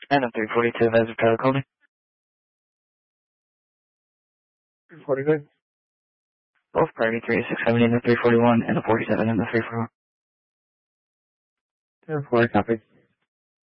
And a 342 Vesper Tyler Colby. 49. Both priority 3670 and the 341 and the 47 and the 341. 10-4, copy.